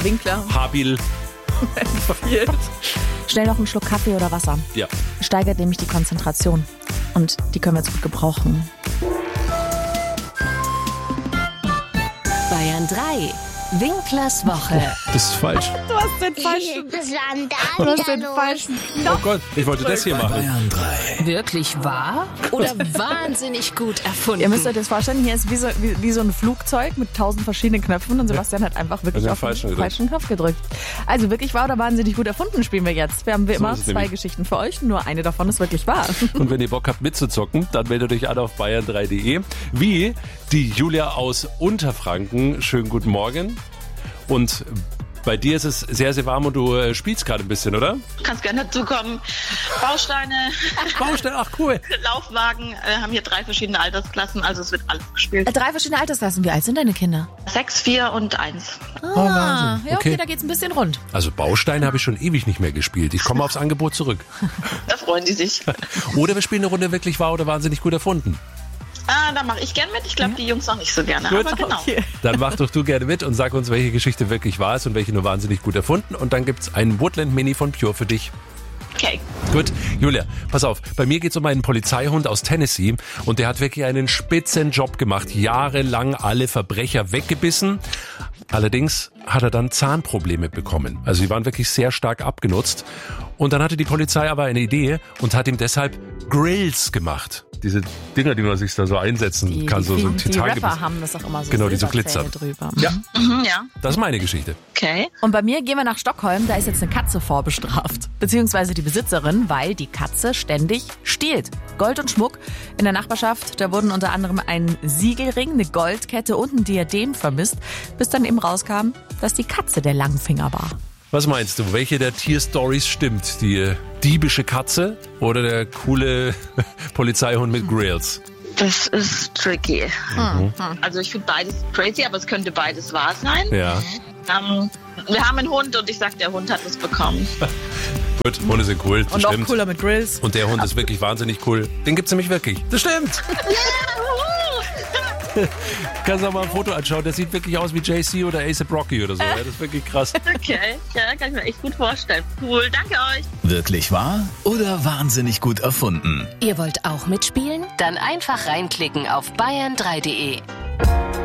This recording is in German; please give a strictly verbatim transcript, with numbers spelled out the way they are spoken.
Winkler. Habil. Empfiehlt. Schnell noch einen Schluck Kaffee oder Wasser. Ja. Steigert nämlich die Konzentration. Und die können wir jetzt gut gebrauchen. Bayern drei. Winklers Woche. Das ist falsch. Du hast den falschen, Was war denn da du hast wieder den los? falschen Oh Knopf. Gott, ich wollte das hier machen. Bayern drei. Wirklich wahr oder wahnsinnig gut erfunden? Ihr müsst euch das vorstellen, hier ist wie so, wie, wie so ein Flugzeug mit tausend verschiedenen Knöpfen und Sebastian hat einfach wirklich Also auf den falschen falschen, gedrückt. Knopf gedrückt. Also wirklich wahr oder wahnsinnig gut erfunden spielen wir jetzt. Wir haben wie So immer ist es zwei nämlich. Geschichten für euch, nur eine davon ist wirklich wahr. Und wenn ihr Bock habt mitzuzocken, dann meldet euch an auf bayern drei punkt de. Wie die Julia aus Unterfranken. Schönen guten Morgen. Und bei dir ist es sehr, sehr warm und du äh, spielst gerade ein bisschen, oder? Du kannst gerne dazukommen. Bausteine, Baustelle, ach cool. Laufwagen, äh, haben hier drei verschiedene Altersklassen, also es wird alles gespielt. Drei verschiedene Altersklassen. Wie alt sind deine Kinder? Sechs, vier und eins. Ah, Oh, Wahnsinn. ja, okay, Okay. da geht's ein bisschen rund. Also Bausteine habe ich schon ewig nicht mehr gespielt. Ich komme aufs Angebot zurück. Da freuen die sich. Oder wir spielen eine Runde wirklich wahr oder wahnsinnig gut erfunden. Ah, da mache ich gern mit. Ich glaube, die Jungs noch nicht so gerne. Gut. Aber genau. Okay. Dann mach doch du gerne mit und sag uns, welche Geschichte wirklich wahr ist und welche nur wahnsinnig gut erfunden. Und dann gibt's einen Woodland Mini von Pure für dich. Okay. Gut, Julia, pass auf. Bei mir geht's um einen Polizeihund aus Tennessee und der hat wirklich einen spitzen Job gemacht. Jahrelang alle Verbrecher weggebissen. Allerdings hat er dann Zahnprobleme bekommen. Also die waren wirklich sehr stark abgenutzt. Und dann hatte die Polizei aber eine Idee und hat ihm deshalb Grills gemacht. Diese Dinger, die man sich da so einsetzen Die, kann, die, so, so ein die, die Titangebiss. Rapper haben das auch immer so Genau, die so Silberzähne glitzern. drüber. Ja, Mhm, ja. das ist meine Geschichte. Okay. Und bei mir gehen wir nach Stockholm, da ist jetzt eine Katze vorbestraft. Beziehungsweise die Besitzerin, weil die Katze ständig stiehlt. Gold und Schmuck in der Nachbarschaft, da wurden unter anderem ein Siegelring, eine Goldkette und ein Diadem vermisst, bis dann eben rauskam, dass die Katze der Langfinger war. Was meinst du, welche der Tierstories stimmt? Die äh, diebische Katze oder der coole Polizeihund mit Grills? Das ist tricky. Hm. Also ich finde beides crazy, aber es könnte beides wahr sein. Ja. Ähm, wir haben einen Hund und ich sag, der Hund hat es bekommen. Gut, Hunde sind cool, das Und noch stimmt. cooler mit Grills. Und der Hund ist wirklich wahnsinnig cool. Den gibt's nämlich wirklich. Das stimmt. Kannst du auch mal ein Foto anschauen. Der sieht wirklich aus wie J C oder A$AP Rocky oder so. Ja, das ist wirklich krass. Okay, ja, kann ich mir echt gut vorstellen. Cool, danke euch. Wirklich wahr oder wahnsinnig gut erfunden? Ihr wollt auch mitspielen? Dann einfach reinklicken auf bayern drei punkt de.